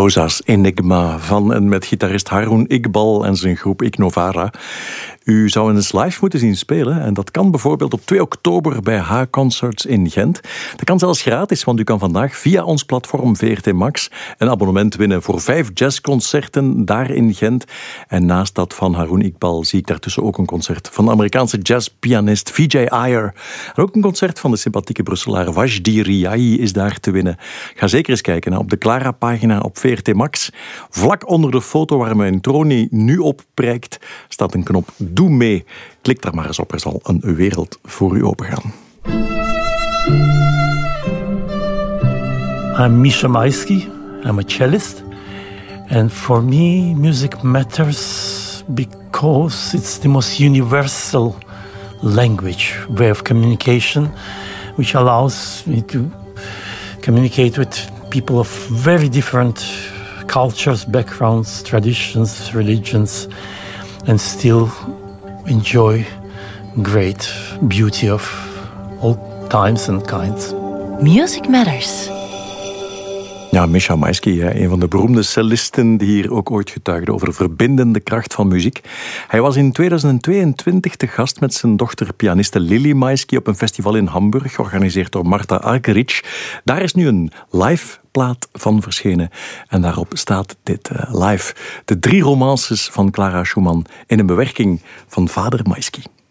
Rosa's Enigma van en met gitarist Haroun Iqbal en zijn groep Ignovara. U zou eens live moeten zien spelen en dat kan bijvoorbeeld op 2 oktober bij H-Concerts in Gent. Dat kan zelfs gratis, want u kan vandaag via ons platform VRT Max een abonnement winnen voor 5 jazzconcerten daar in Gent. En naast dat van Haroun Iqbal zie ik daartussen ook een concert van de Amerikaanse jazzpianist Vijay Iyer. En ook een concert van de sympathieke Brusselaar Wajdi Riahi is daar te winnen. Ga zeker eens kijken op de Clara-pagina op VRT Max. Vlak onder de foto waar mijn tronie nu op prijkt, staat een knop Doe mee. Klik daar maar eens op, er zal een wereld voor u opengaan. I'm Misha Maisky. I'm a cellist. And for me, music matters because it's the most universal language, way of communication, which allows me to communicate with people of very different cultures, backgrounds, traditions, religions, and still enjoy great beauty of all times and kinds. Music Matters. Ja, Misha Maisky, een van de beroemde cellisten die hier ook ooit getuigde over de verbindende kracht van muziek. Hij was in 2022 te gast met zijn dochter pianiste Lily Maisky op een festival in Hamburg, georganiseerd door Marta Argerich. Daar is nu een live plaat van verschenen en daarop staat dit live. De 3 romances van Clara Schumann in een bewerking van vader Maisky.